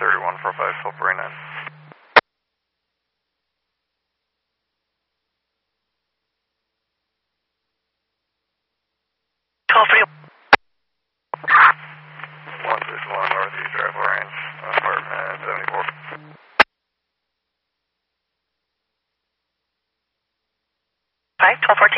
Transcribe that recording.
3145 Silbury 9. Northeast Rifle Range, apartment 74. Hi, 1214.